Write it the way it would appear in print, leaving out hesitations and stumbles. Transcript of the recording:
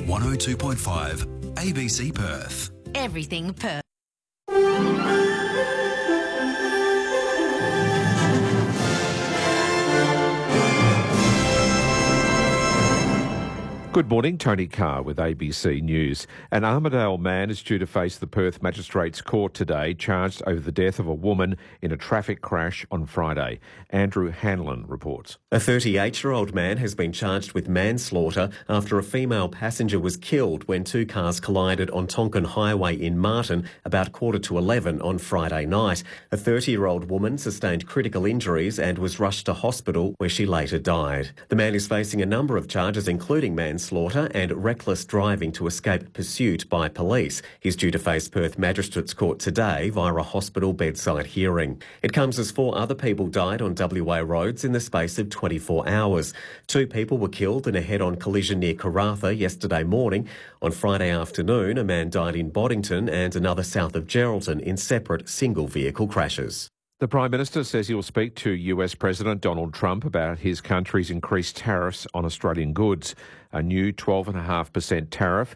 102.5 ABC Perth. Everything Perth. Good morning, Tony Carr with ABC News. An Armidale man is due to face the Perth Magistrates Court today, charged over the death of a woman in a traffic crash on Friday. Andrew Hanlon reports. A 38-year-old man has been charged with manslaughter after a female passenger was killed when two cars collided on Tonkin Highway in Martin about 11:15 on Friday night. A 30-year-old woman sustained critical injuries and was rushed to hospital where she later died. The man is facing a number of charges including manslaughter and reckless driving to escape pursuit by police. He's due to face Perth Magistrates Court today via a hospital bedside hearing. It comes as 4 other people died on WA roads in the space of 24 hours. 2 people were killed in a head-on collision near Karratha yesterday morning. On Friday afternoon, a man died in Boddington and another south of Geraldton in separate single-vehicle crashes. The Prime Minister says he will speak to US President Donald Trump about his country's increased tariffs on Australian goods. A new 12.5% tariff